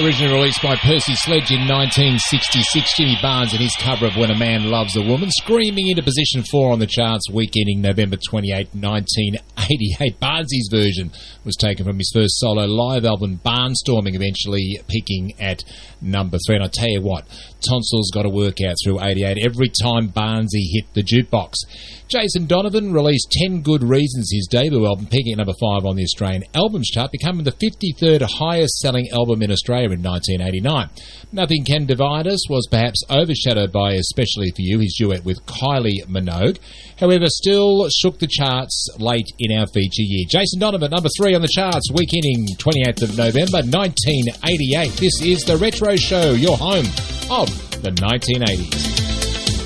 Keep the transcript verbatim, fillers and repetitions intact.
Originally released by Percy Sledge in nineteen sixty-six, Jimmy Barnes and his cover of When a Man Loves a Woman, screaming into position four on the charts, week ending November twenty-eighth, nineteen eighty-eight. Barnsley's version was taken from his first solo live album, Barnstorming, eventually peaking at number three. And I tell you what, Tonsil's got to work out through eighty-eight every time Barnsey hit the jukebox. Jason Donovan released ten Good Reasons, his debut album, peaking at number five on the Australian Albums Chart, becoming the fifty-third highest-selling album in Australia in nineteen eighty-nine. Nothing Can Divide Us was perhaps overshadowed by Especially For You, his duet with Kylie Minogue. However, still shook the charts late in our feature year. Jason Donovan, number three on the charts, week ending twenty-eighth of November, nineteen eighty-eight. This is The Retro Show, your home of the nineteen eighties.